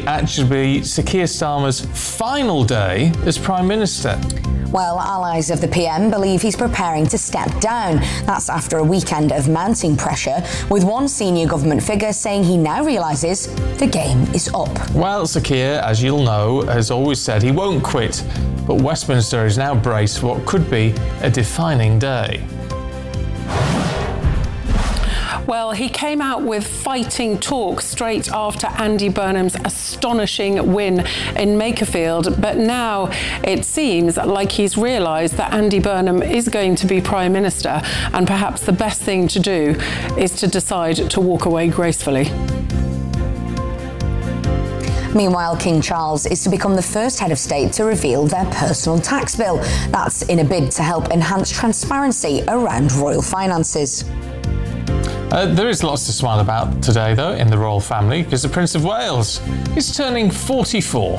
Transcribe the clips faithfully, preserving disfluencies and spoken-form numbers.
actually be Sir Keir Starmer's final day as Prime Minister. Well, allies of the P M believe he's preparing to step down. That's after a weekend of mounting pressure, with one senior government figure saying he now realises the game is up. Well, Sir Keir, as you'll know, has always said he won't quit, but Westminster is now braced for what could be a defining day. Well, he came out with fighting talk straight after Andy Burnham's astonishing win in Makerfield, but now it seems like he's realised that Andy Burnham is going to be Prime Minister, and perhaps the best thing to do is to decide to walk away gracefully. Meanwhile, King Charles is to become the first head of state to reveal their personal tax bill. That's in a bid to help enhance transparency around royal finances. Uh, there is lots to smile about today, though, in the royal family, because the Prince of Wales is turning forty-four.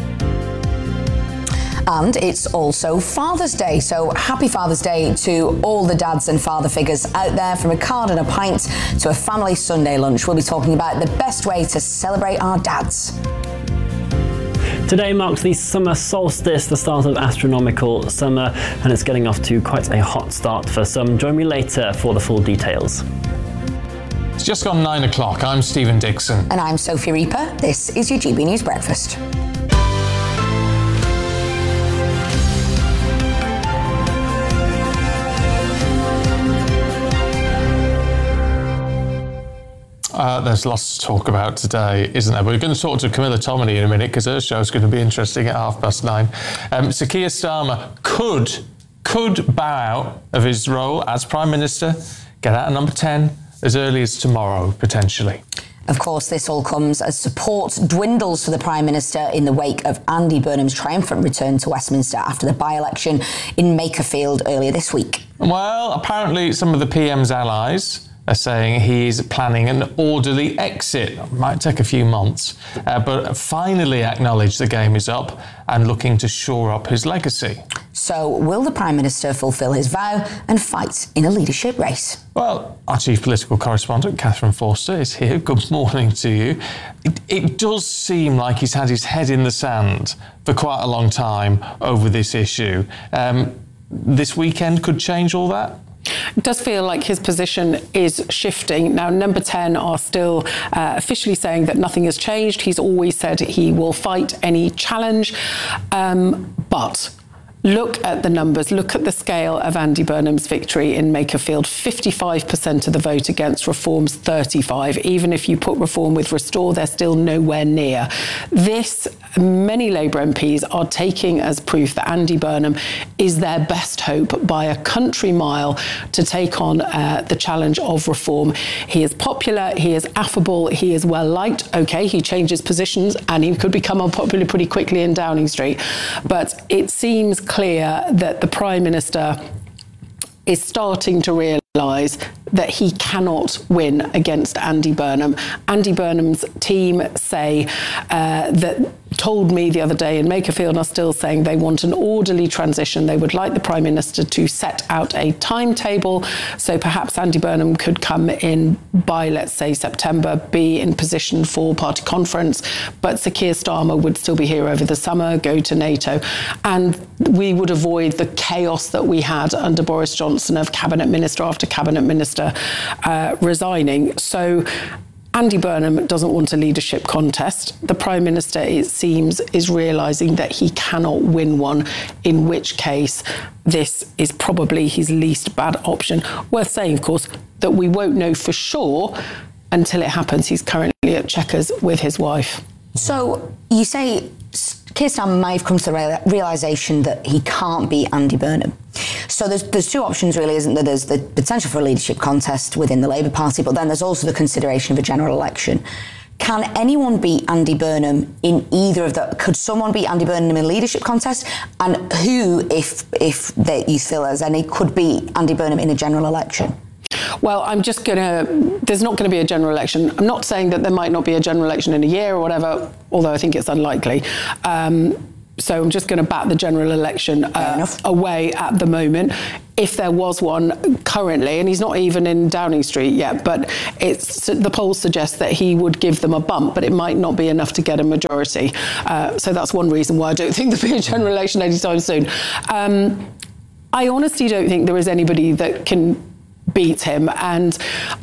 And it's also Father's Day, so happy Father's Day to all the dads and father figures out there. From a card and a pint to a family Sunday lunch, we'll be talking about the best way to celebrate our dads. Today marks the summer solstice, the start of astronomical summer, and it's getting off to quite a hot start for some. Join me later for the full details. It's just gone nine o'clock. I'm Stephen Dixon. And I'm Sophie Reaper. This is your G B News Breakfast. Uh, there's lots to talk about today, isn't there? We're going to talk to Camilla Tominey in a minute, because her show's going to be interesting at half past nine. Um, Sir Keir Starmer could, could bow out of his role as Prime Minister, get out of number ten as early as tomorrow, potentially. Of course, this all comes as support dwindles for the Prime Minister in the wake of Andy Burnham's triumphant return to Westminster after the by-election in Makerfield earlier this week. Well, apparently some of the P M's allies are saying he's planning an orderly exit. It might take a few months, uh, but finally acknowledged the game is up and looking to shore up his legacy. So will the Prime Minister fulfil his vow and fight in a leadership race? Well, our chief political correspondent, Catherine Forster, is here. Good morning to you. It, it does seem like he's had his head in the sand for quite a long time over this issue. Um, this weekend could change all that? It does feel like his position is shifting. Now, number ten are still uh, officially saying that nothing has changed. He's always said he will fight any challenge. Um, but look at the numbers, look at the scale of Andy Burnham's victory in Makerfield. fifty-five percent of the vote against Reform's thirty-five. Even if you put Reform with Restore, they're still nowhere near. This, many Labour M Ps are taking as proof that Andy Burnham is their best hope by a country mile to take on uh, the challenge of Reform. He is popular, he is affable, he is well liked. OK, he changes positions and he could become unpopular pretty quickly in Downing Street. But it seems clear that the Prime Minister is starting to realise that he cannot win against Andy Burnham. Andy Burnham's team say uh, that told me the other day in Makerfield are still saying they want an orderly transition. They would like the Prime Minister to set out a timetable, so perhaps Andy Burnham could come in by, let's say, September, be in position for party conference, but Sir Keir Starmer would still be here over the summer, go to NATO, and we would avoid the chaos that we had under Boris Johnson of cabinet minister after cabinet minister uh, resigning. So Andy Burnham doesn't want a leadership contest. The Prime Minister, it seems, is realising that he cannot win one, in which case this is probably his least bad option. Worth saying, of course, that we won't know for sure until it happens. He's currently at Chequers with his wife. So you say Keir Starmer may have come to the realisation that he can't beat Andy Burnham. So there's, there's two options, really, isn't there? There's the potential for a leadership contest within the Labour Party, but then there's also the consideration of a general election. Can anyone beat Andy Burnham in either of the... Could someone beat Andy Burnham in a leadership contest? And who, if if they, you feel there's any, could beat Andy Burnham in a general election? Well, I'm just going to... There's not going to be a general election. I'm not saying that there might not be a general election in a year or whatever, although I think it's unlikely. Um, so I'm just going to bat the general election uh, away at the moment. If there was one currently, and he's not even in Downing Street yet, but it's the polls suggest that he would give them a bump, but it might not be enough to get a majority. Uh, so that's one reason why I don't think there'll be a general election anytime soon. Um, I honestly don't think there is anybody that can beat him, and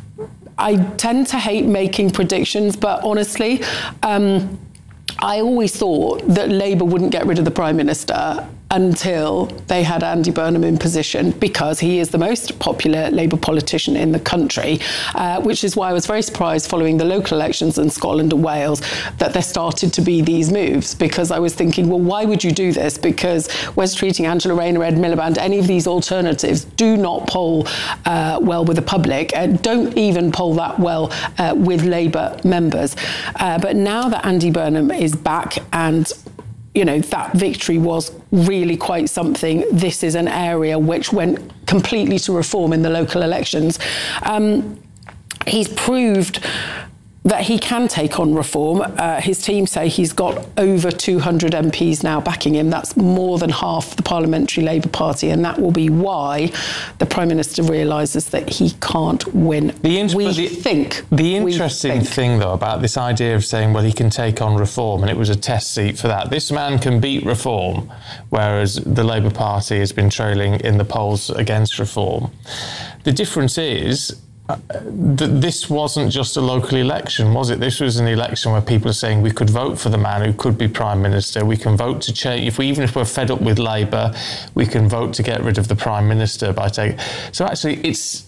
I tend to hate making predictions, but honestly, um, I always thought that Labour wouldn't get rid of the Prime Minister until they had Andy Burnham in position, because he is the most popular Labour politician in the country, uh, which is why I was very surprised following the local elections in Scotland and Wales that there started to be these moves, because I was thinking, well, why would you do this? Because Wes Streeting, Angela Rayner, Ed Miliband, any of these alternatives do not poll uh, well with the public, and don't even poll that well uh, with Labour members. Uh, but now that Andy Burnham is back, and you know, that victory was really quite something. This is an area which went completely to reform in the local elections. Um, he's proved that he can take on reform. Uh, his team say he's got over two hundred M Ps now backing him. That's more than half the Parliamentary Labour Party, and that will be why the Prime Minister realises that he can't win. The int- we the, think. The interesting we think. thing, though, about this idea of saying, well, he can take on reform, and it was a test seat for that. This man can beat reform, whereas the Labour Party has been trailing in the polls against reform. The difference is, Uh, th- this wasn't just a local election, was it? This was an election where people are saying we could vote for the man who could be Prime Minister. We can vote to change. If we, even if we're fed up with Labour, we can vote to get rid of the Prime Minister by taking. So actually, it's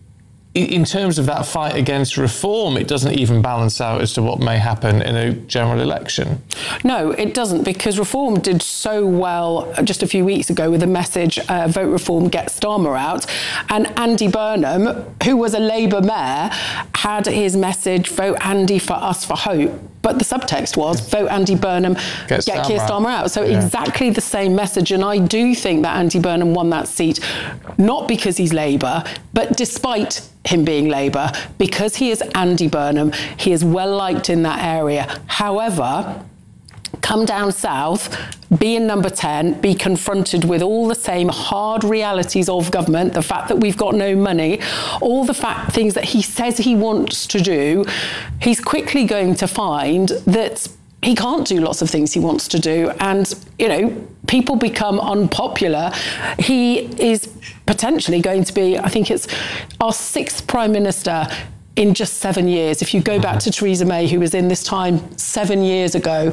in terms of that fight against reform, it doesn't even balance out as to what may happen in a general election. No, it doesn't, because reform did so well just a few weeks ago with the message, uh, vote reform, get Starmer out. And Andy Burnham, who was a Labour mayor, had his message, vote Andy for us for hope. But the subtext was, vote Andy Burnham, get, get Keir Starmer out. So yeah. Exactly the same message. And I do think that Andy Burnham won that seat, not because he's Labour, but despite him being Labour, because he is Andy Burnham. He is well liked in that area. However, come down south, be in number ten, be confronted with all the same hard realities of government, the fact that we've got no money, all the fact things that he says he wants to do, he's quickly going to find that he can't do lots of things he wants to do. And, you know, people become unpopular. He is potentially going to be, I think it's our sixth Prime Minister in just seven years. If you go back to Theresa May, who was in this time seven years ago,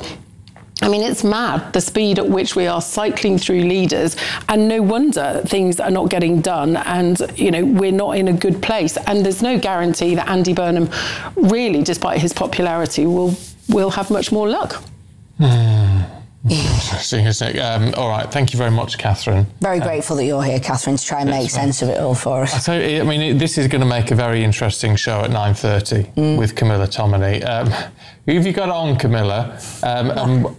I mean, it's mad, the speed at which we are cycling through leaders, and no wonder things are not getting done, and, you know, we're not in a good place. And there's no guarantee that Andy Burnham really, despite his popularity, will will have much more luck. Mm. Interesting, isn't it? Um, all right, thank you very much, Catherine. Very grateful that you're here, Catherine, to try and make sense of it all for us. I tell you, I mean, this is going to make a very interesting show at nine thirty mm. with Camilla Tominey. Um, who have you got on, Camilla? Um, um,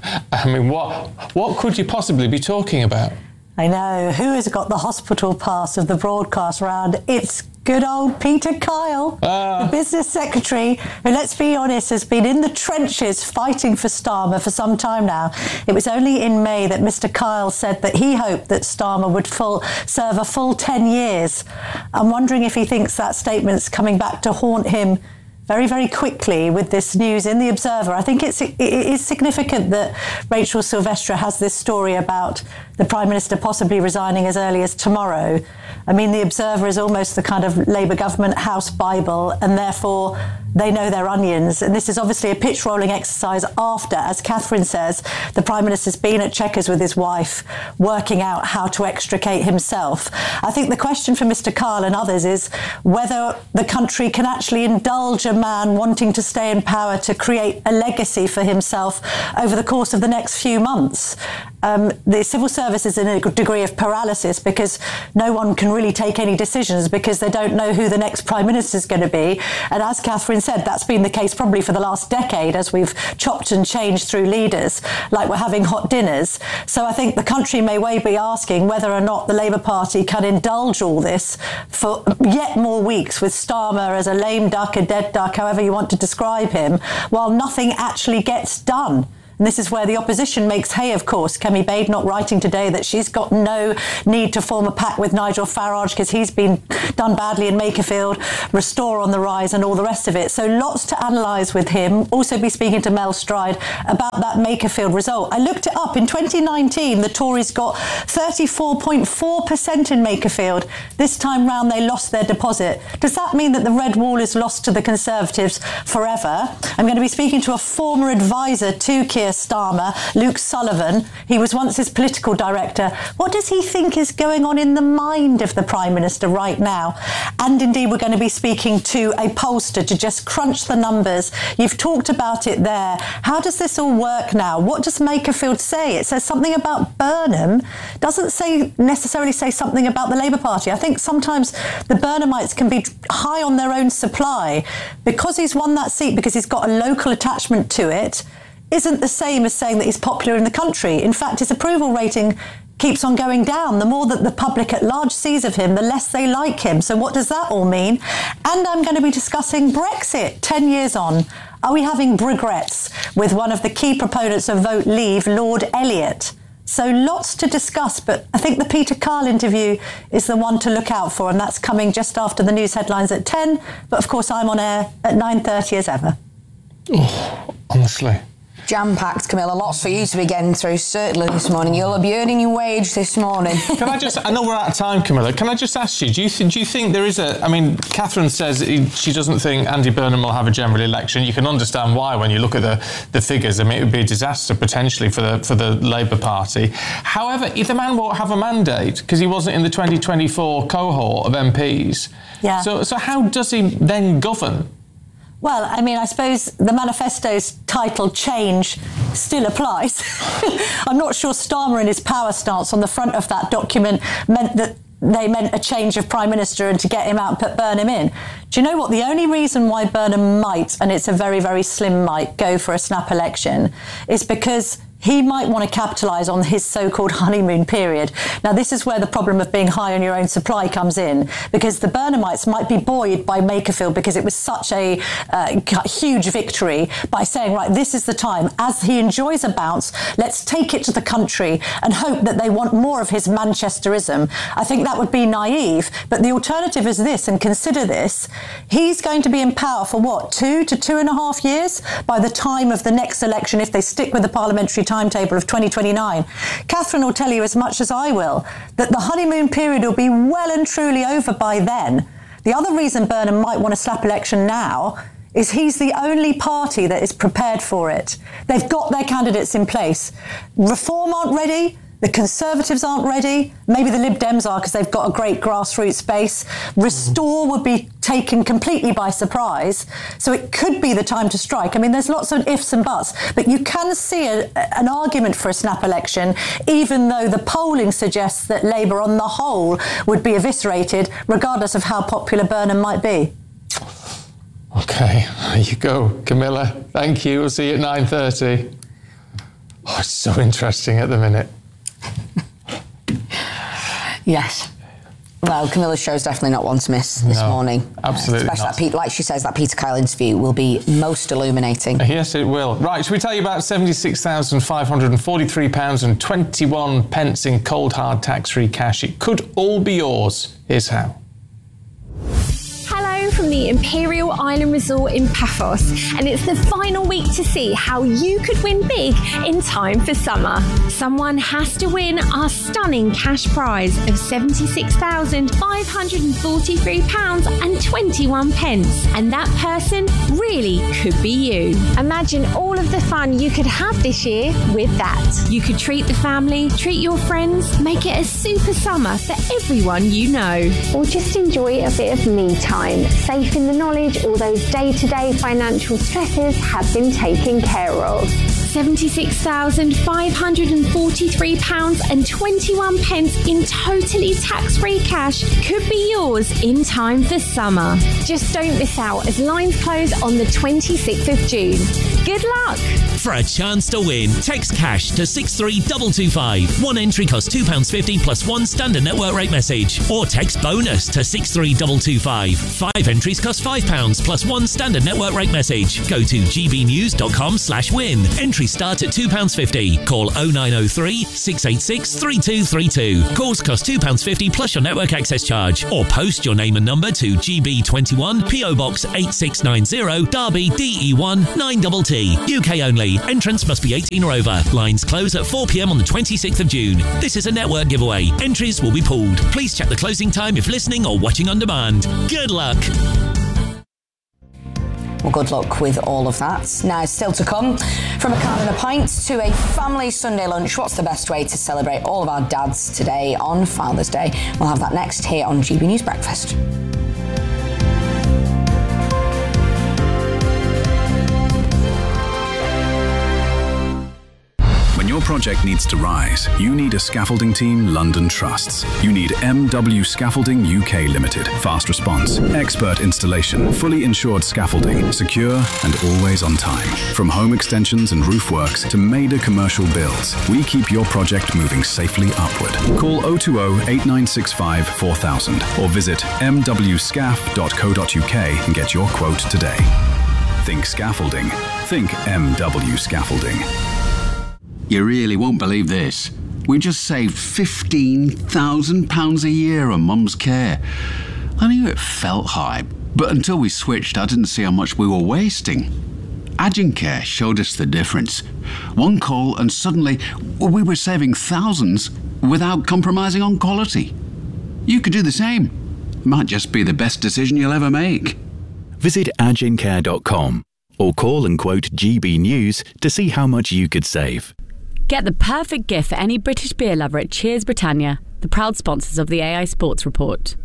I mean, what what could you possibly be talking about? I know. Who has got the hospital pass of the broadcast round? It's good old Peter Kyle, uh. the business secretary, who, let's be honest, has been in the trenches fighting for Starmer for some time now. It was only in May that Mister Kyle said that he hoped that Starmer would full, serve a full ten years. I'm wondering if he thinks that statement's coming back to haunt him very, very quickly with this news in The Observer. I think it's, it is significant that Rachel Silvestre has this story about the Prime Minister possibly resigning as early as tomorrow. I mean, The Observer is almost the kind of Labour government house Bible, and therefore they know their onions. And this is obviously a pitch rolling exercise after, as Catherine says, the Prime Minister's been at Chequers with his wife, working out how to extricate himself. I think the question for Mister Kyle and others is whether the country can actually indulge a man wanting to stay in power to create a legacy for himself over the course of the next few months. Um, the civil service is in a degree of paralysis because no one can really take any decisions because they don't know who the next Prime Minister is going to be. And as Catherine said, that's been the case probably for the last decade as we've chopped and changed through leaders, like we're having hot dinners. So I think the country may well be asking whether or not the Labour Party can indulge all this for yet more weeks with Starmer as a lame duck, a dead duck, however you want to describe him, while nothing actually gets done. And this is where the opposition makes hay, of course. Kemi Babe not writing today that she's got no need to form a pact with Nigel Farage because he's been done badly in Makerfield, Restore on the rise and all the rest of it. So lots to analyse with him. Also be speaking to Mel Stride about that Makerfield result. I looked it up. In twenty nineteen, the Tories got thirty-four point four percent in Makerfield. This time round, they lost their deposit. Does that mean that the red wall is lost to the Conservatives forever? I'm going to be speaking to a former advisor to Keir Starmer, Luke Sullivan. He was once his political director. What does he think is going on in the mind of the Prime Minister right now? And indeed, we're going to be speaking to a pollster to just crunch the numbers. You've talked about it there. How does this all work now? What does Makerfield say? It says something about Burnham. Doesn't say necessarily say something about the Labour Party. I think sometimes the Burnhamites can be high on their own supply. Because he's won that seat, because he's got a local attachment to it, isn't the same as saying that he's popular in the country. In fact, his approval rating keeps on going down. The more that the public at large sees of him, the less they like him. So what does that all mean? And I'm going to be discussing Brexit ten years on. Are we having regrets with one of the key proponents of Vote Leave, Lord Elliott? So lots to discuss, but I think the Peter Kyle interview is the one to look out for, and that's coming just after the news headlines at ten. But of course, I'm on air at nine thirty as ever. Oh, honestly. Jam-packed, Camilla. Lots for you to be getting through, certainly this morning. You'll be earning your wage this morning. Can I just, I know we're out of time, Camilla. Can I just ask you, do you, th- do you think there is a, I mean, Catherine says he, she doesn't think Andy Burnham will have a general election. You can understand why when you look at the, the figures. I mean, it would be a disaster potentially for the for the Labour Party. However, if the man won't have a mandate because he wasn't in the twenty twenty-four cohort of M Ps, yeah. so, so how does he then govern? Well, I mean, I suppose the manifesto's title, Change, still applies. I'm not sure Starmer and his power stance on the front of that document meant that they meant a change of Prime Minister and to get him out and put Burnham in. Do you know what? The only reason why Burnham might, and it's a very, very slim might, go for a snap election is because he might want to capitalise on his so-called honeymoon period. Now, this is where the problem of being high on your own supply comes in, because the Burnhamites might be buoyed by Makerfield because it was such a uh, huge victory by saying, right, this is the time. As he enjoys a bounce, let's take it to the country and hope that they want more of his Manchesterism. I think that would be naive, but the alternative is this, and consider this. He's going to be in power for what, two to two and a half years by the time of the next election, if they stick with the parliamentary timetable of twenty twenty-nine. Catherine will tell you as much as I will that the honeymoon period will be well and truly over by then. The other reason Burnham might want a slap election now is he's the only party that is prepared for it. They've got their candidates in place. Reform aren't ready. The Conservatives aren't ready. Maybe the Lib Dems are because they've got a great grassroots base. Restore would be taken completely by surprise. So it could be the time to strike. I mean, there's lots of ifs and buts, but you can see a, an argument for a snap election, even though the polling suggests that Labour on the whole would be eviscerated, regardless of how popular Burnham might be. OK, there you go, Camilla. Thank you. We'll see you at nine thirty. Oh, it's so interesting at the minute. Yes. Well, Camilla's show is definitely not one to miss this no, morning. Absolutely uh, especially not. That Pete, like she says, that Peter Kyle interview will be most illuminating. Yes, it will. Right, should we tell you about seventy-six thousand five hundred forty-three pounds and twenty-one pence in cold, hard, tax-free cash? It could all be yours. Here's how. Hello from the Imperial Island Resort in Paphos, and it's the final week to see how you could win big in time for summer. Someone has to win our stunning cash prize of seventy-six thousand five hundred forty-three pounds and twenty-one pence, and that person really could be you. Imagine all of the fun you could have this year with that. You could treat the family, treat your friends, make it a super summer for everyone you know. Or just enjoy a bit of me time, safe in the knowledge all those day-to-day financial stresses have been taken care of. seventy-six thousand five hundred forty-three pounds and twenty-one pence in totally tax-free cash could be yours in time for summer. Just don't miss out as lines close on the twenty-sixth of June. Good luck! For a chance to win, text cash to six three two two five. One entry costs two pounds fifty plus one standard network rate message. Or text bonus to six three two two five. Five entries cost five pounds plus one standard network rate message. Go to gbnews dot com slash win. Entry entries start at two pounds fifty. Call oh nine oh three, six eight six, three two three two. Calls cost two pounds fifty plus your network access charge. Or post your name and number to G B twenty-one, P O Box eight six nine zero, Derby D E one nine T T. U K only. Entrance must be eighteen or over. Lines close at four p m on the twenty-sixth of June. This is a network giveaway. Entries will be pulled. Please check the closing time if listening or watching on demand. Good luck. Well, good luck with all of that. Now, still to come, from a card and a pint to a family Sunday lunch, what's the best way to celebrate all of our dads today on Father's Day? We'll have that next here on G B News Breakfast. When your project needs to rise, you need a scaffolding team London trusts. You need M W Scaffolding U K Limited. Fast response, expert installation, fully insured scaffolding, secure and always on time. From home extensions and roof works to major commercial builds, we keep your project moving safely upward. Call oh two oh, eight nine six five, four thousand or visit m w scaff dot co dot u k and get your quote today. Think scaffolding. Think M W Scaffolding. You really won't believe this. We just saved fifteen thousand pounds a year on Mum's care. I knew it felt high, but until we switched, I didn't see how much we were wasting. Agencare showed us the difference. One call and suddenly we were saving thousands without compromising on quality. You could do the same. Might just be the best decision you'll ever make. Visit agencare dot com or call and quote G B News to see how much you could save. Get the perfect gift for any British beer lover at Cheers Britannia, the proud sponsors of the A I Sports Report.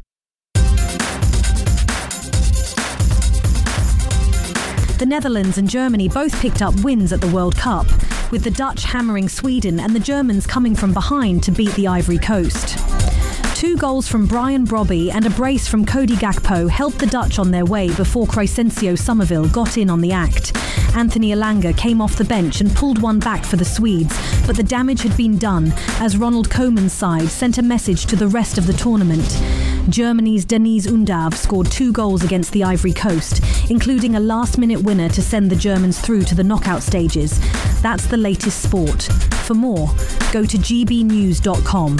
The Netherlands and Germany both picked up wins at the World Cup, with the Dutch hammering Sweden and the Germans coming from behind to beat the Ivory Coast. Two goals from Brian Brobby and a brace from Cody Gakpo helped the Dutch on their way before Crescencio Somerville got in on the act. Anthony Elanga came off the bench and pulled one back for the Swedes, but the damage had been done as Ronald Koeman's side sent a message to the rest of the tournament. Germany's Deniz Undav scored two goals against the Ivory Coast, including a last-minute winner to send the Germans through to the knockout stages. That's the latest sport. For more, go to g b news dot com.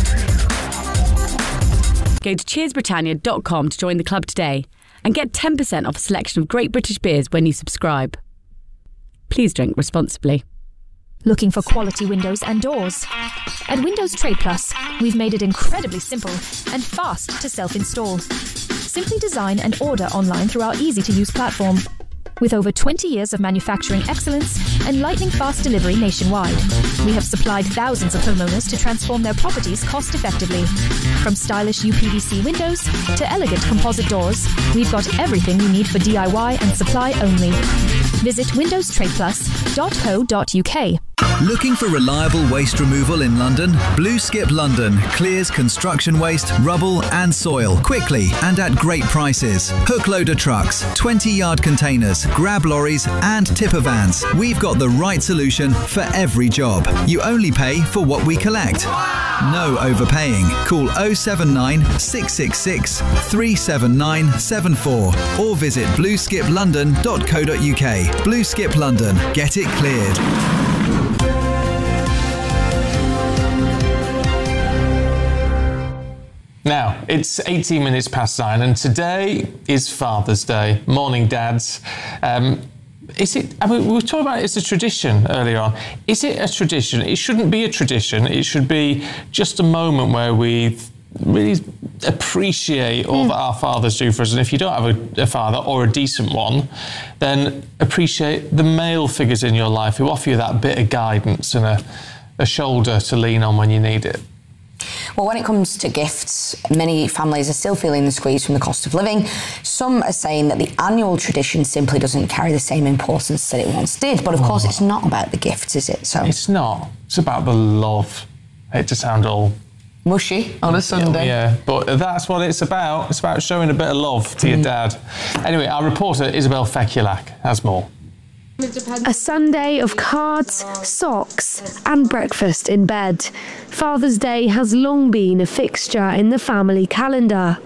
Go to cheers britannia dot com to join the club today and get ten percent off a selection of great British beers when you subscribe. Please drink responsibly. Looking for quality windows and doors? At Windows Trade Plus, we've made it incredibly simple and fast to self-install. Simply design and order online through our easy-to-use platform. With over twenty years of manufacturing excellence and lightning-fast delivery nationwide, we have supplied thousands of homeowners to transform their properties cost-effectively. From stylish U P V C windows to elegant composite doors, we've got everything you need for D I Y and supply only. Visit windows trade plus dot co dot u k. Looking for reliable waste removal in London? Blue Skip London clears construction waste, rubble and soil quickly and at great prices. Hook loader trucks, twenty yard containers, grab lorries and tipper vans. We've got the right solution for every job. You only pay for what we collect. No overpaying. Call oh seven nine, six six six, three seven nine seven four or visit blue skip london dot co dot u k. Blue Skip London. Get it cleared. Now, it's eighteen minutes past nine, and today is Father's Day. Morning, dads. Um, is it, I mean, we were talking about it as a tradition earlier on. Is it a tradition? It shouldn't be a tradition. It should be just a moment where we really appreciate all mm. that our fathers do for us. And if you don't have a, a father or a decent one, then appreciate the male figures in your life who offer you that bit of guidance and a, a shoulder to lean on when you need it. Well, when it comes to gifts, many families are still feeling the squeeze from the cost of living. Some are saying that the annual tradition simply doesn't carry the same importance that it once did. But of oh. course, it's not about the gifts, is it? So it's not. It's about the love. I hate to sound all mushy on a Sunday. Yeah, but that's what it's about. It's about showing a bit of love to mm. your dad. Anyway, our reporter, Isabel Fekulak, has more. A Sunday of cards, socks and breakfast in bed. Father's Day has long been a fixture in the family calendar.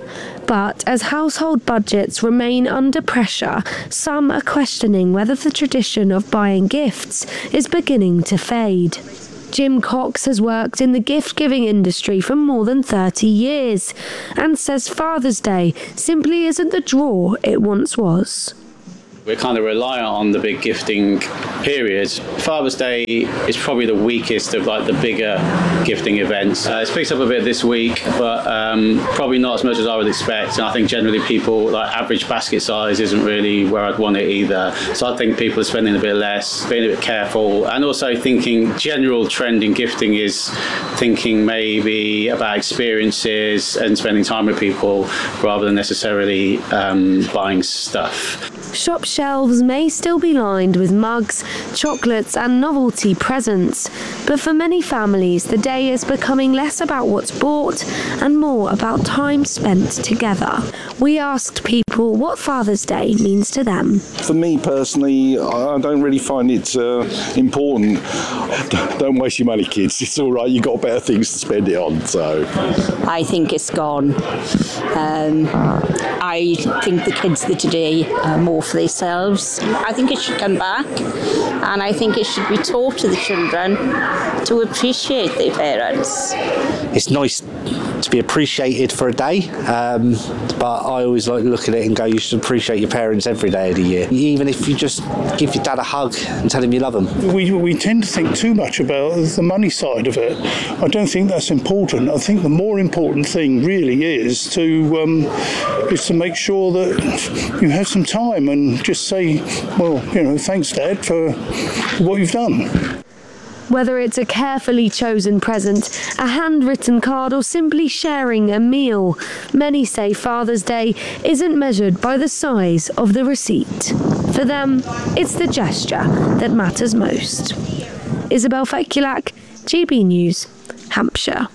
But as household budgets remain under pressure, some are questioning whether the tradition of buying gifts is beginning to fade. Jim Cox has worked in the gift-giving industry for more than thirty years and says Father's Day simply isn't the draw it once was. We're kind of reliant on the big gifting periods. Father's Day is probably the weakest of like the bigger gifting events. Uh, it's picked up a bit this week, but um, probably not as much as I would expect. And I think generally people, like average basket size isn't really where I'd want it either. So I think people are spending a bit less, being a bit careful, and also thinking general trend in gifting is thinking maybe about experiences and spending time with people rather than necessarily um, buying stuff. Shop shelves may still be lined with mugs, chocolates and novelty presents, but for many families the day is becoming less about what's bought and more about time spent together. We asked people what Father's Day means to them. For me personally, I don't really find it uh, important. Don't waste your money, kids. It's all right, you've got better things to spend it on. So I think it's gone. Um, I think the kids of today are more for themselves. I think it should come back, and I think it should be taught to the children to appreciate their parents. It's nice to be appreciated for a day, um, but I always like to look at it and go, you should appreciate your parents every day of the year, even if you just give your dad a hug and tell him you love him. We, we tend to think too much about the money side of it. I don't think that's important. I think the more important thing really is to um, is to make sure that you have some time and just say, well, you know, thanks, Dad, for what you've done. Whether it's a carefully chosen present, a handwritten card or simply sharing a meal, many say Father's Day isn't measured by the size of the receipt. For them, it's the gesture that matters most. Isabel Fekulak, G B News, Hampshire.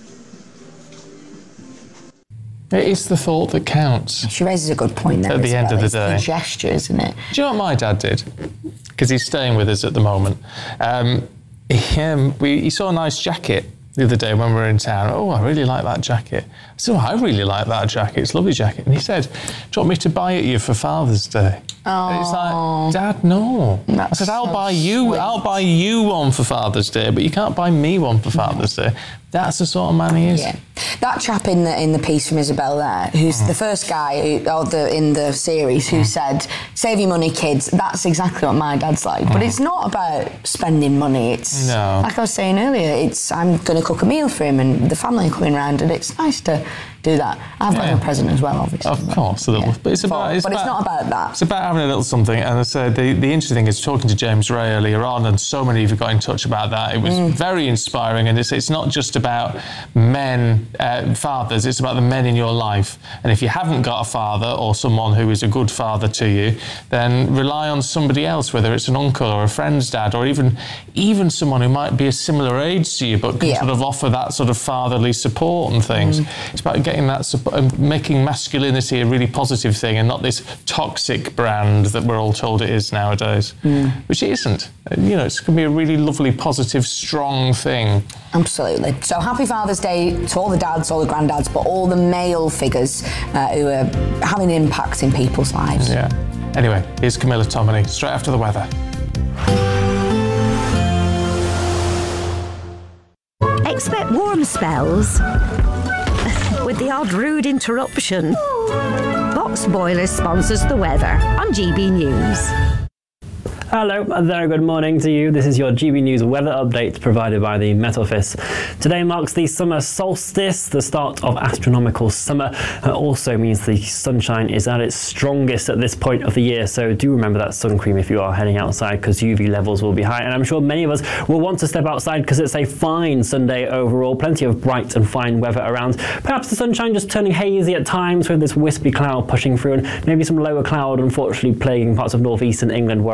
It is the thought that counts. She raises a good point there. At the end of the it's day. It's the gesture, isn't it? Do you know what my dad did? Because he's staying with us at the moment. Um, he, um, we, he saw a nice jacket the other day when we were in town. Oh, I really like that jacket. I said, oh, I really like that jacket. It's a lovely jacket. And he said, do you want me to buy it you for Father's Day? Oh, and it's like, Dad, no. I said, I'll so buy you. sweet. I'll buy you one for Father's Day, but you can't buy me one for Father's Day. That's the sort of man he is. Yeah. That chap in the in the piece from Isabel there, who's mm. the first guy who, or the in the series who mm. said, "Save your money, kids." That's exactly what my dad's like. Mm. But it's not about spending money. It's no. like I was saying earlier. It's I'm going to cook a meal for him, and the family are coming round, and it's nice to do that. I've got yeah. him a present as well, obviously. Of course, a little. Yeah. But it's about. It's but about, it's not about that. It's about having a little something. And I said the the interesting thing is talking to James Ray earlier on, and so many of you got in touch about that. It was mm. very inspiring, and it's it's not just about men, uh, fathers, it's about the men in your life. And if you haven't got a father or someone who is a good father to you, then rely on somebody else, whether it's an uncle or a friend's dad, or even even someone who might be a similar age to you but can yeah. sort of offer that sort of fatherly support and things. Mm. It's about getting that support and making masculinity a really positive thing and not this toxic brand that we're all told it is nowadays, mm. which it isn't. You know, it's going to be a really lovely, positive, strong thing. Absolutely. So happy Father's Day to all the dads, all the granddads, but all the male figures uh, who are having an impact in people's lives. Yeah. Anyway, here's Camilla Tominey, straight after the weather. Expect warm spells with the odd rude interruption. Box Boilers sponsors the weather on G B News. Hello, a very good morning to you. This is your G B News weather update provided by the Met Office. Today marks the summer solstice, the start of astronomical summer. It also means the sunshine is at its strongest at this point of the year, so do remember that sun cream if you are heading outside, because U V levels will be high. And I'm sure many of us will want to step outside because it's a fine Sunday overall. Plenty of bright and fine weather around. Perhaps the sunshine just turning hazy at times with this wispy cloud pushing through, and maybe some lower cloud unfortunately plaguing parts of northeastern England where I can't rule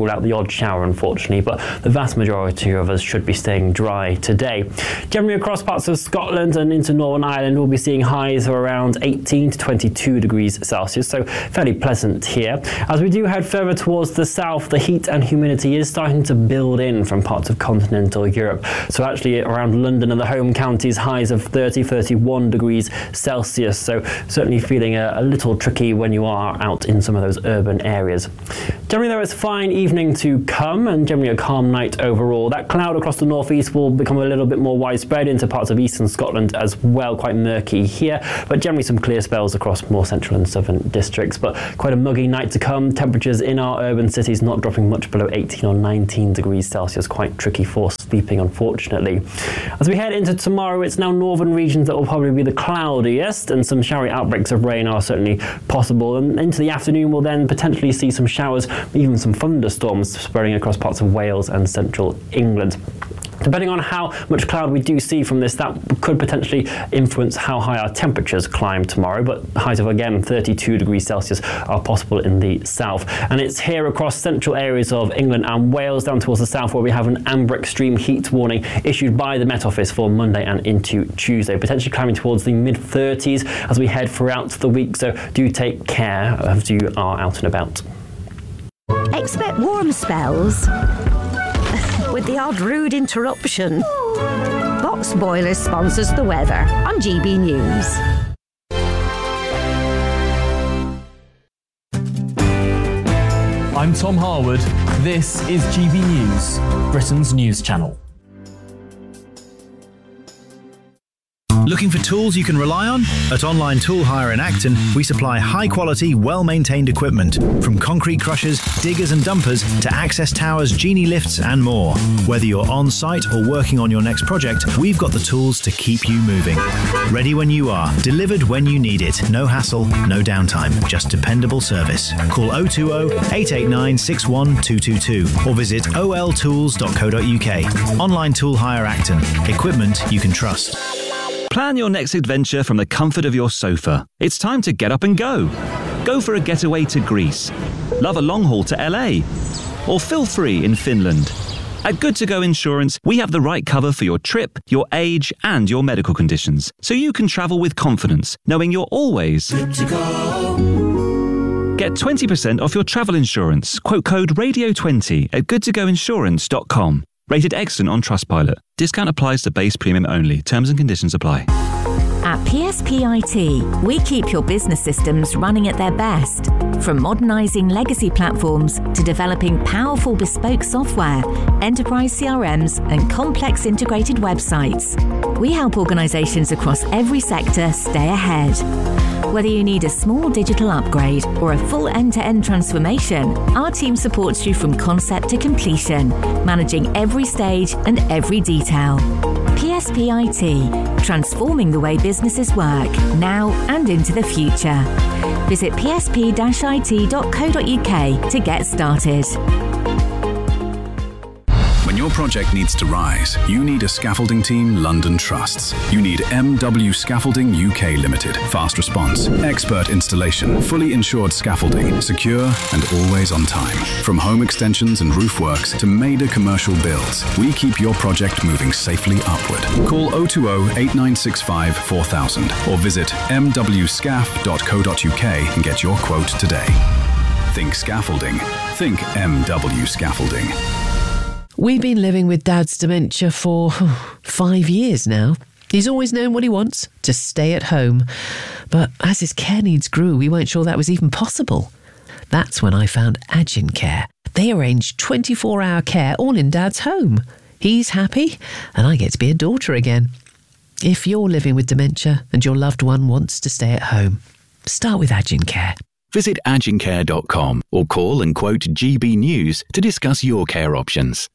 rule out the odd shower, unfortunately, but the vast majority of us should be staying dry today. Generally across parts of Scotland and into Northern Ireland, we'll be seeing highs of around eighteen to twenty-two degrees Celsius, so fairly pleasant here. As we do head further towards the south, the heat and humidity is starting to build in from parts of continental Europe. So actually around London and the home counties, highs of thirty, thirty-one degrees Celsius, so certainly feeling a, a little tricky when you are out in some of those urban areas. Generally though, it's a fine evening to come and generally a calm night overall. That cloud across the northeast will become a little bit more widespread into parts of eastern Scotland as well, quite murky here, but generally some clear spells across more central and southern districts. But quite a muggy night to come. Temperatures in our urban cities not dropping much below eighteen or nineteen degrees Celsius, quite tricky for sleeping, unfortunately. As we head into tomorrow, it's now northern regions that will probably be the cloudiest, and some showery outbreaks of rain are certainly possible. And into the afternoon, we'll then potentially see some showers, even some thunderstorms spreading across parts of Wales and central England. Depending on how much cloud we do see from this, that could potentially influence how high our temperatures climb tomorrow, but highs of, again, thirty-two degrees Celsius are possible in the south. And it's here across central areas of England and Wales, down towards the south, where we have an amber extreme heat warning issued by the Met Office for Monday and into Tuesday, potentially climbing towards the mid thirties as we head throughout the week, so do take care as you are out and about. Expect warm spells with the odd rude interruption. Box Boilers sponsors the weather on G B News. I'm Tom Harwood. This is G B News, Britain's news channel. Looking for tools you can rely on? At Online Tool Hire in Acton, we supply high-quality, well-maintained equipment, from concrete crushers, diggers and dumpers, to access towers, genie lifts and more. Whether you're on-site or working on your next project, we've got the tools to keep you moving. Ready when you are, delivered when you need it. No hassle, no downtime, just dependable service. Call oh two oh, eight eight nine, six one two two two or visit o l tools dot co dot u k. Online Tool Hire Acton. Equipment you can trust. Plan your next adventure from the comfort of your sofa. It's time to get up and go. Go for a getaway to Greece. Love a long haul to L A. Or feel free in Finland. At Good To Go Insurance, we have the right cover for your trip, your age, and your medical conditions, so you can travel with confidence, knowing you're always good to go. Get twenty percent off your travel insurance. Quote code radio twenty at good to go insurance dot com. Rated excellent on Trustpilot. Discount applies to base premium only. Terms and conditions apply. At P S P I T, we keep your business systems running at their best. From modernising legacy platforms to developing powerful bespoke software, enterprise C R Ms and complex integrated websites, we help organisations across every sector stay ahead. Whether you need a small digital upgrade or a full end-to-end transformation, our team supports you from concept to completion, managing every stage and every detail. P S P I T, transforming the way businesses work, now and into the future. Visit p s p dash i t dot co dot u k to get started. When your project needs to rise, you need a scaffolding team London trusts. You need M W Scaffolding U K Limited. Fast response, expert installation, fully insured scaffolding, secure and always on time. From home extensions and roof works to major commercial builds, we keep your project moving safely upward. Call oh two oh, eight nine six five, four thousand or visit m w scaff dot co dot u k and get your quote today. Think scaffolding. Think M W Scaffolding. We've been living with Dad's dementia for five years now. He's always known what he wants, to stay at home. But as his care needs grew, we weren't sure that was even possible. That's when I found Agin Care. They arrange twenty-four hour care all in Dad's home. He's happy, and I get to be a daughter again. If you're living with dementia and your loved one wants to stay at home, start with Agin Care. Visit agin care dot com or call and quote G B News to discuss your care options.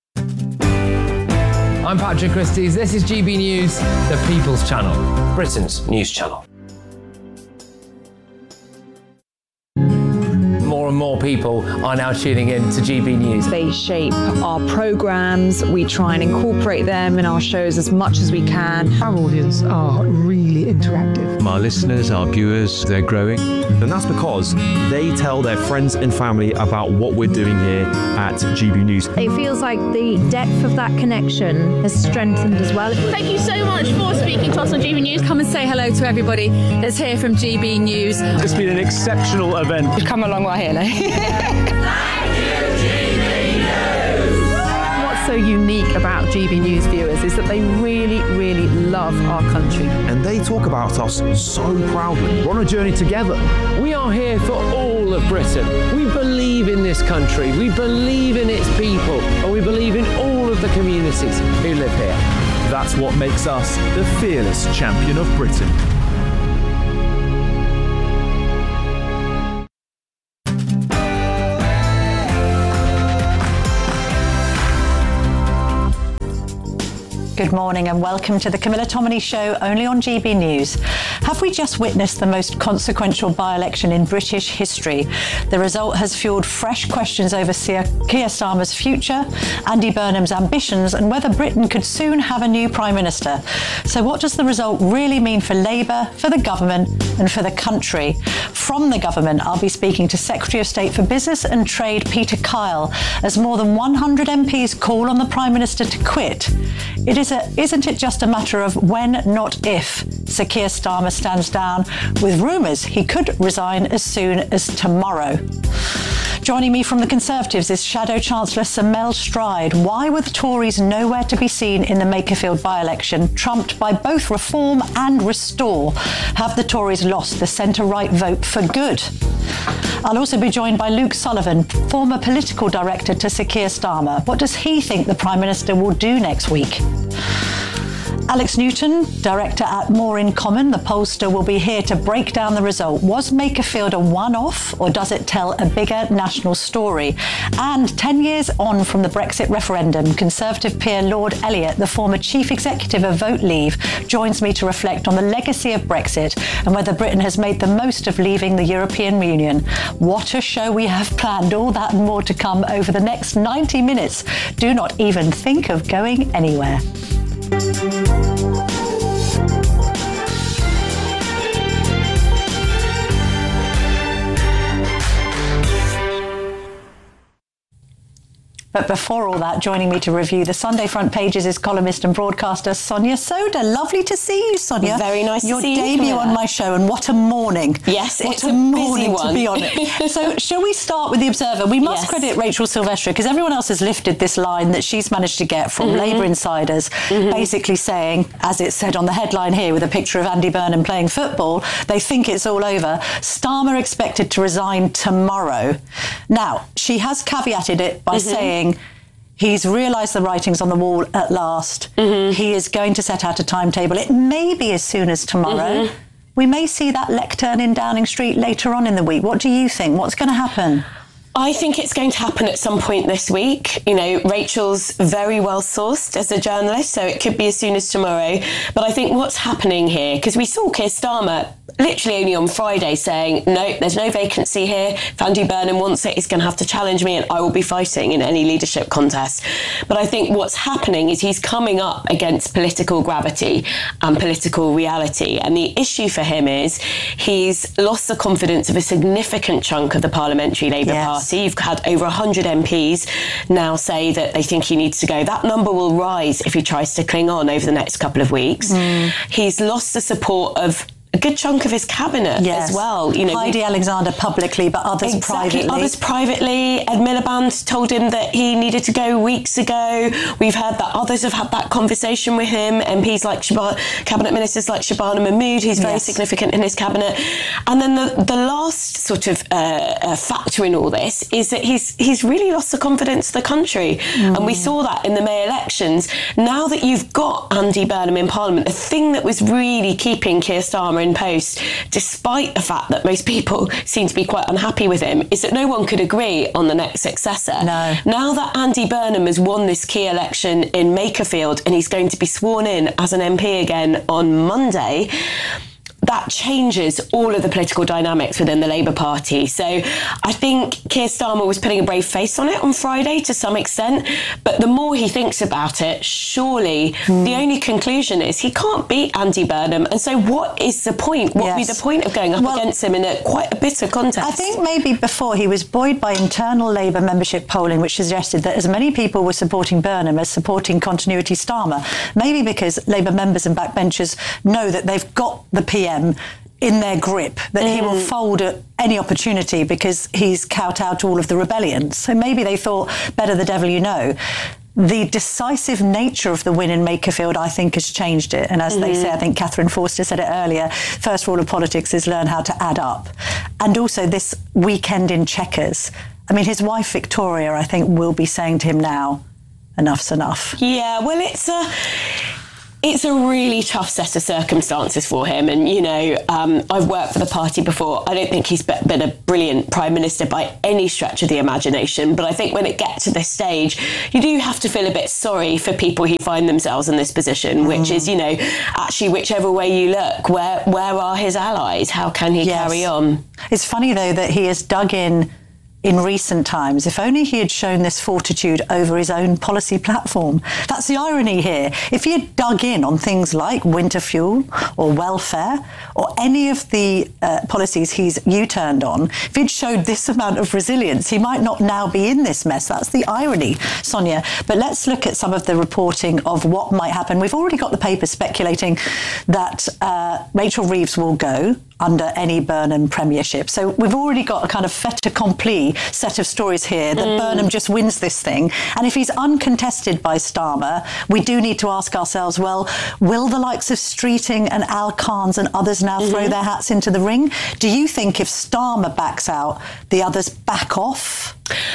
I'm Patrick Christys. This is G B News, the People's Channel, Britain's news channel. More and more people are now tuning in to G B News. They shape our programmes, we try and incorporate them in our shows as much as we can. Our audience are really interactive. Our listeners, our viewers, they're growing. And that's because they tell their friends and family about what we're doing here at G B News. It feels like the depth of that connection has strengthened as well. Thank you so much for speaking to us on G B News. Come and say hello to everybody that's here from G B News. It's been an exceptional event. We've come a long way here now. What's so unique about G B News viewers is that they really, really love our country. And they talk about us so proudly. We're on a journey together. We are here for all of Britain. We believe in this country, we believe in its people, and we believe in all of the communities who live here. That's what makes us the fearless champion of Britain. Good morning and welcome to the Camilla Tominey Show, only on G B News. Have we just witnessed the most consequential by-election in British history? The result has fueled fresh questions over Keir Starmer's future, Andy Burnham's ambitions, and whether Britain could soon have a new Prime Minister. So what does the result really mean for Labour, for the government and for the country? From the government, I'll be speaking to Secretary of State for Business and Trade, Peter Kyle, as more than one hundred M Ps call on the Prime Minister to quit. It is a, isn't it just a matter of when, not if, Sir Keir Starmer stands down, with rumours he could resign as soon as tomorrow. Joining me from the Conservatives is Shadow Chancellor Sir Mel Stride. Why were the Tories nowhere to be seen in the Makerfield by-election, trumped by both Reform and Restore? Have the Tories lost the centre-right vote for good? I'll also be joined by Luke Sullivan, former political director to Sir Keir Starmer. What does he think the Prime Minister will do next week? Alex Newton, director at More in Common, the pollster, will be here to break down the result. Was Makerfield a one-off, or does it tell a bigger national story? And ten years on from the Brexit referendum, Conservative peer Lord Elliott, the former chief executive of Vote Leave, joins me to reflect on the legacy of Brexit and whether Britain has made the most of leaving the European Union. What a show we have planned. All that and more to come over the next ninety minutes. Do not even think of going anywhere. But before all that, joining me to review the Sunday front pages is columnist and broadcaster Sonia Soda. Lovely to see you, Sonia. Very nice Your to see you. Your debut on my show, and what a morning. Yes, what it's a, a morning busy one. to be on it. So, shall we start with the Observer? We must Yes. credit Rachel Silvestri, because everyone else has lifted this line that she's managed to get from Mm-hmm. Labour insiders, mm-hmm. basically saying, as it said on the headline here with a picture of Andy Burnham playing football, they think it's all over. Starmer expected to resign tomorrow. Now, she has caveated it by Mm-hmm. saying, he's realised the writing's on the wall at last. Mm-hmm. He is going to set out a timetable. It may be as soon as tomorrow. Mm-hmm. We may see that lectern in Downing Street later on in the week. What do you think? What's going to happen? I think it's going to happen at some point this week. You know, Rachel's very well sourced as a journalist, so it could be as soon as tomorrow. But I think what's happening here, because we saw Keir Starmer literally only on Friday saying, no, there's no vacancy here. If Andy Burnham wants it, he's going to have to challenge me and I will be fighting in any leadership contest. But I think what's happening is he's coming up against political gravity and political reality. And the issue for him is he's lost the confidence of a significant chunk of the Parliamentary Labour Yes. Party. You've had over one hundred M Ps now say that they think he needs to go. That number will rise if he tries to cling on over the next couple of weeks. Mm. He's lost the support of a good chunk of his cabinet Yes. as well. You know, Heidi we, Alexander publicly, but others exactly, privately. Others privately. Ed Miliband told him that he needed to go weeks ago. We've heard that others have had that conversation with him. M Ps like Shabana, cabinet ministers like Shabana Mahmood, who's very Yes. significant in his cabinet. And then the, the last sort of uh, uh, factor in all this is that he's he's really lost the confidence of the country. Mm. And we saw that in the May elections. Now that you've got Andy Burnham in Parliament, the thing that was really keeping Keir Starmer in post, despite the fact that most people seem to be quite unhappy with him, is that no one could agree on the next successor. No. Now that Andy Burnham has won this key election in Makerfield and he's going to be sworn in as an M P again on Monday, that changes all of the political dynamics within the Labour Party. So I think Keir Starmer was putting a brave face on it on Friday to some extent, but the more he thinks about it, surely mm. the only conclusion is he can't beat Andy Burnham, and so what is the point? What would yes. be the point of going up well, against him in a quite a bitter contest? I think maybe before he was buoyed by internal Labour membership polling, which suggested that as many people were supporting Burnham as supporting continuity Starmer, maybe because Labour members and backbenchers know that they've got the P M in their grip, that mm. he will fold at any opportunity because he's kowtowed to all of the rebellion. So maybe they thought, better the devil you know. The decisive nature of the win in Makerfield, I think, has changed it. And as mm. they say, I think Catherine Forster said it earlier, first rule of politics is learn how to add up. And also this weekend in Chequers. I mean, his wife, Victoria, I think, will be saying to him now, enough's enough. Yeah, well, it's a... It's a really tough set of circumstances for him. And, you know, um, I've worked for the party before. I don't think he's been a brilliant Prime Minister by any stretch of the imagination. But I think when it gets to this stage, you do have to feel a bit sorry for people who find themselves in this position, which mm. is, you know, actually, whichever way you look, where, where are his allies? How can he yes. carry on? It's funny, though, that he has dug in in recent times. If only he had shown this fortitude over his own policy platform. That's the irony here. If he had dug in on things like winter fuel or welfare or any of the uh, policies he's U-turned on, if he'd showed this amount of resilience, he might not now be in this mess. That's the irony, Sonia. But let's look at some of the reporting of what might happen. We've already got the papers speculating that uh, Rachel Reeves will go under any Burnham premiership. So we've already got a kind of fait accompli set of stories here that mm. Burnham just wins this thing. And if he's uncontested by Starmer, we do need to ask ourselves, well, will the likes of Streeting and Al Khans and others now mm-hmm. throw their hats into the ring? Do you think if Starmer backs out, the others back off?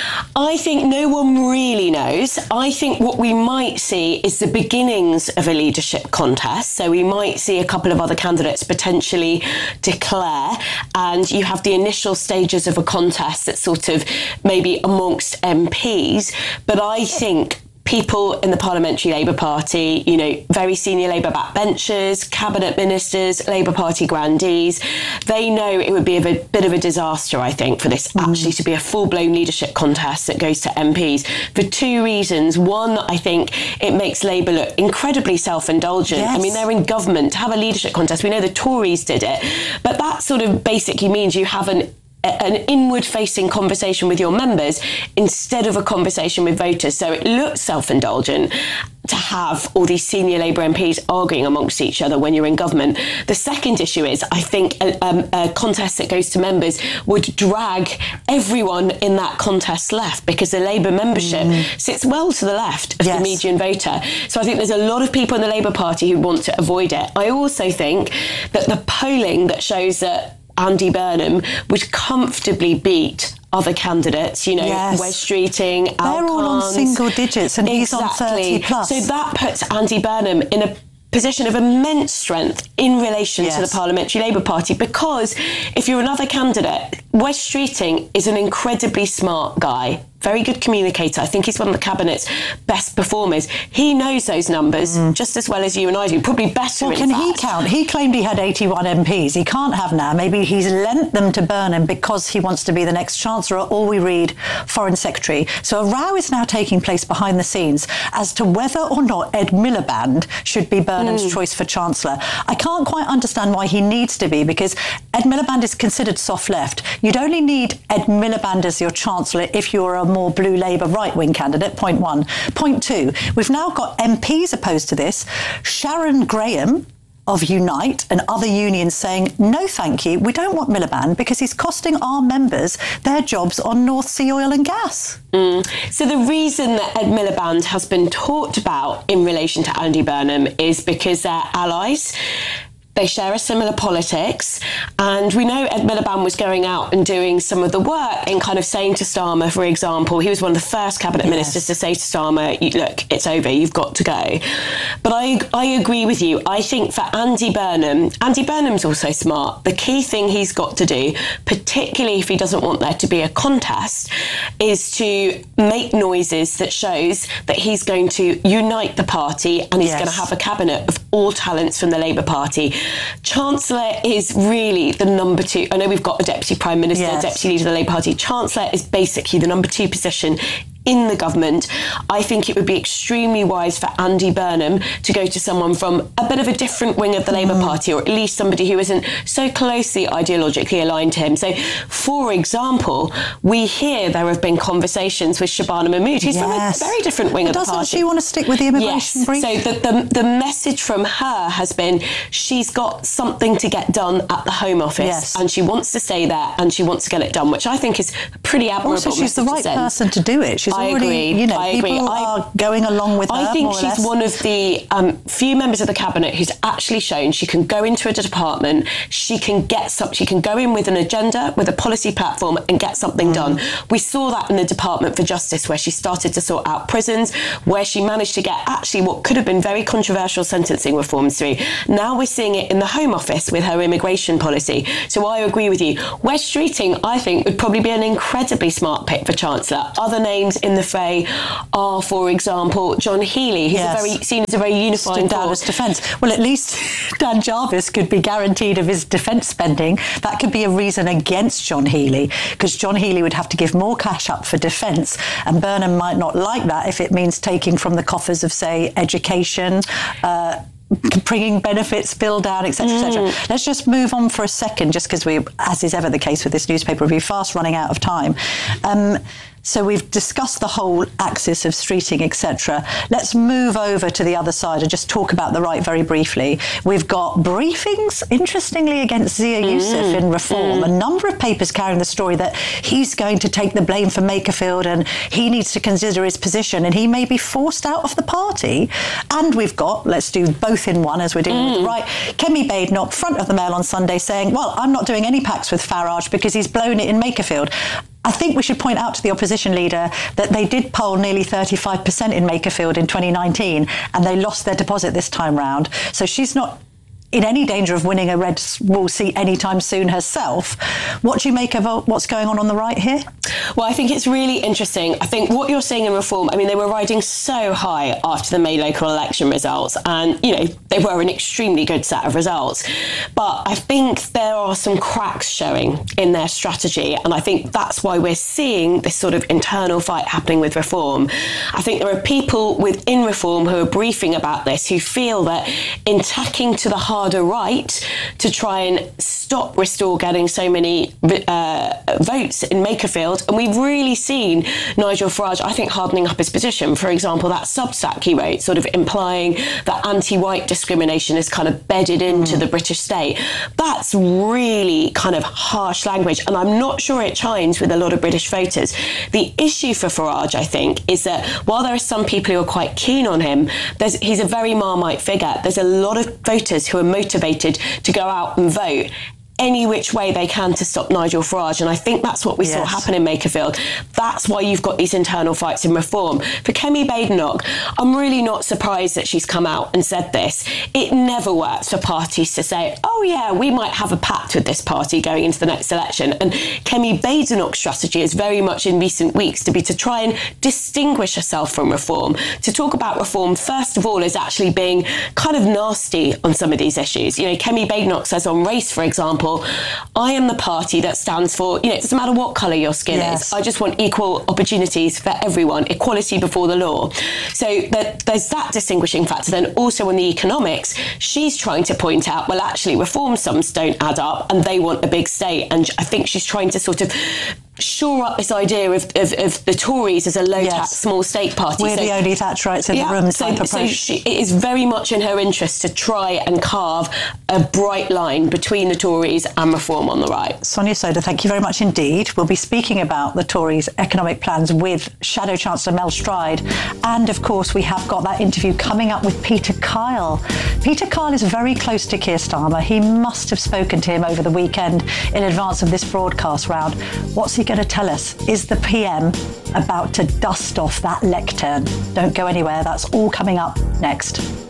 I think no one really knows. I think what we might see is the beginnings of a leadership contest. So we might see a couple of other candidates potentially declare, and you have the initial stages of a contest that's sort of maybe amongst M Ps. But I think people in the Parliamentary Labour Party, you know, very senior Labour backbenchers, cabinet ministers, Labour Party grandees, they know it would be a bit of a disaster, I think, for this mm. actually to be a full-blown leadership contest that goes to M Ps for two reasons. One, I think it makes Labour look incredibly self-indulgent. Yes. I mean, they're in government. To have a leadership contest, we know the Tories did it, but that sort of basically means you have an an inward-facing conversation with your members instead of a conversation with voters. So it looks self-indulgent to have all these senior Labour M Ps arguing amongst each other when you're in government. The second issue is, I think a, um, a contest that goes to members would drag everyone in that contest left, because the Labour membership mm. sits well to the left of yes. the median voter. So I think there's a lot of people in the Labour Party who want to avoid it. I also think that the polling that shows that Andy Burnham would comfortably beat other candidates, you know, yes. Wes Streeting, Al They're all on single digits and exactly. he's on thirty plus. So that puts Andy Burnham in a position of immense strength in relation yes. to the Parliamentary Labour Party, because if you're another candidate, Wes Streeting is an incredibly smart guy, very good communicator. I think he's one of the Cabinet's best performers. He knows those numbers mm. just as well as you and I do, probably better. Well, in can fact. he count? He claimed he had eighty-one M Ps. He can't have now. Maybe he's lent them to Burnham because he wants to be the next Chancellor, or we read Foreign Secretary. So a row is now taking place behind the scenes as to whether or not Ed Miliband should be Burnham's mm. choice for Chancellor. I can't quite understand why he needs to be, because Ed Miliband is considered soft left. You'd only need Ed Miliband as your Chancellor if you're a more blue Labour right-wing candidate, point one. Point two, we've now got M Ps opposed to this. Sharon Graham of Unite and other unions saying, no, thank you, we don't want Miliband because he's costing our members their jobs on North Sea oil and gas. Mm. So the reason that Ed Miliband has been talked about in relation to Andy Burnham is because they're allies. They share a similar politics, and we know Ed Miliband was going out and doing some of the work and kind of saying to Starmer, for example, he was one of the first cabinet yes. ministers to say to Starmer, look, it's over, you've got to go. But I, I agree with you. I think for Andy Burnham, Andy Burnham's also smart. The key thing he's got to do, particularly if he doesn't want there to be a contest, is to make noises that shows that he's going to unite the party and he's yes. going to have a cabinet of all talents from the Labour Party. Chancellor is really the number two. I know we've got a Deputy Prime Minister, Yes. Deputy Leader of the Labour Party. Chancellor is basically the number two position in the government. I think it would be extremely wise for Andy Burnham to go to someone from a bit of a different wing of the Labour Party, or at least somebody who isn't so closely ideologically aligned to him. So, for example, we hear there have been conversations with Shabana Mahmood, who's Yes. from a very different wing But of the party. doesn't she want to stick with the immigration yes. brief? So the, the, the message from her has been she's got something to get done at the Home Office, Yes. and she wants to stay there and she wants to get it done, which I think is a pretty admirable Also, she's the message to right send. person to do it. She's I already, agree. you know, I people agree. I- are going along with her, I think more or she's less. one of the um, few members of the cabinet who's actually shown she can go into a department, she can get some, she can go in with an agenda, with a policy platform, and get something Mm. done. We saw that in the Department for Justice, where she started to sort out prisons, where she managed to get actually what could have been very controversial sentencing reforms through. Now we're seeing it in the Home Office with her immigration policy. So I agree with you. West Streeting, I think, would probably be an incredibly smart pick for Chancellor. Other names in the fray are, for example, John Healey, who's Yes. a very, seen as a very unifying Stood down as force. defence. Well, at least Dan Jarvis could be guaranteed of his defence spending. That could be a reason against John Healey, because John Healey would have to give more cash up for defence, and Burnham might not like that if it means taking from the coffers of, say, education, uh, bringing benefits bill down, et cetera, et cetera. Let's just move on for a second, just because we, as is ever the case with this newspaper review, fast running out of time. Um, So we've discussed the whole axis of streeting, et cetera. Let's move over to the other side and just talk about the right very briefly. We've got briefings, interestingly, against Zia Youssef in Reform. A number of papers carrying the story that he's going to take the blame for Makerfield and he needs to consider his position and he may be forced out of the party. And we've got, let's do both in one as we're dealing with the right, Kemi Badenoch, front of the Mail on Sunday, saying, well, I'm not doing any pacts with Farage because he's blown it in Makerfield. I think we should point out to the opposition leader that they did poll nearly thirty-five percent in Makerfield in twenty nineteen and they lost their deposit this time round. So she's not in any danger of winning a red wall seat anytime soon herself. What do you make of what's going on on the right here? Well, I think it's really interesting. I think what you're seeing in Reform, I mean, they were riding so high after the May local election results, and, you know, they were an extremely good set of results. But I think there are some cracks showing in their strategy, and I think that's why we're seeing this sort of internal fight happening with Reform. I think there are people within Reform who are briefing about this who feel that in tacking to the harder right to try and stop Restore getting so many uh, votes in Makerfield, and we've really seen Nigel Farage, I think, hardening up his position. For example, that Substack he wrote, sort of implying that anti-white discrimination is kind of bedded into mm. the British state. That's really kind of harsh language, and I'm not sure it chimes with a lot of British voters. The issue for Farage, I think, is that while there are some people who are quite keen on him, there's, he's a very Marmite figure. There's a lot of voters who are motivated to go out and vote any which way they can to stop Nigel Farage, and I think that's what we yes. saw happen in Makerfield. That's why you've got these internal fights in Reform. For Kemi Badenoch, I'm really not surprised that she's come out and said this. It never works for parties to say, oh yeah, we might have a pact with this party going into the next election, and Kemi Badenoch's strategy is very much in recent weeks to be to try and distinguish herself from Reform. To talk about Reform, first of all, is actually being kind of nasty on some of these issues. You know, Kemi Badenoch says on race, for example, I am the party that stands for, you know, it doesn't matter what colour your skin yes. is. I just want equal opportunities for everyone, equality before the law. So that, there's that distinguishing factor. Then also on the economics, she's trying to point out, well, actually, reform sums don't add up and they want a big state. And I think she's trying to sort of shore up this idea of, of, of the Tories as a low-tax, yes. small state party. We're so, the only Thatcherites in yeah, the room so, type so approach. She, it is very much in her interest to try and carve a bright line between the Tories and Reform on the right. Sonia Soda, thank you very much indeed. We'll be speaking about the Tories' economic plans with Shadow Chancellor Mel Stride. And, of course, we have got that interview coming up with Peter Kyle. Peter Kyle is very close to Keir Starmer. He must have spoken to him over the weekend in advance of this broadcast round. What's he going to tell us? Is the P M about to dust off that lectern? Don't go anywhere. That's all coming up next.